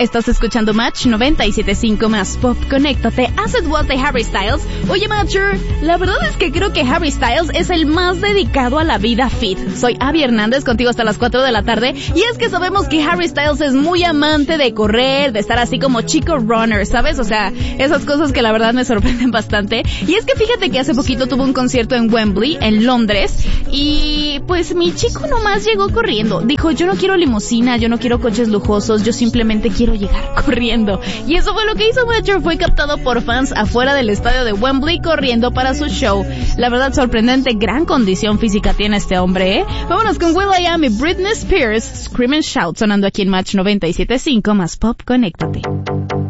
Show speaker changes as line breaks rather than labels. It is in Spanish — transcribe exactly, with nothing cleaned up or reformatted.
Estás escuchando Match noventa y siete punto cinco más Pop. Conéctate. As It Was de Harry Styles. Oye, Matcher, la verdad es que creo que Harry Styles es el más dedicado a la vida fit. Soy Abby Hernández, contigo hasta las cuatro de la tarde. Y es que sabemos que Harry Styles es muy amante de correr, de estar así como chico runner, ¿sabes? O sea, esas cosas que la verdad me sorprenden bastante. Y es que fíjate que hace poquito tuvo un concierto en Wembley, en Londres. Y pues mi chico nomás llegó corriendo. Dijo, yo no quiero limusina, yo no quiero coches lujosos, yo simplemente quiero llegar corriendo. Y eso fue lo que hizo Matcher. Fue captado por fans afuera del estadio de Wembley corriendo para su show. La verdad, sorprendente, gran condición física tiene este hombre, ¿eh? Vámonos con will.i.am y Britney Spears, Scream and Shout, sonando aquí en Match noventa y siete punto cinco más Pop. Conéctate.